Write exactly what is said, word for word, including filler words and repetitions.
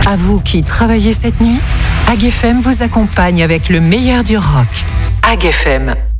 À vous qui travaillez cette nuit, A G F M vous accompagne avec le meilleur du rock. A G F M.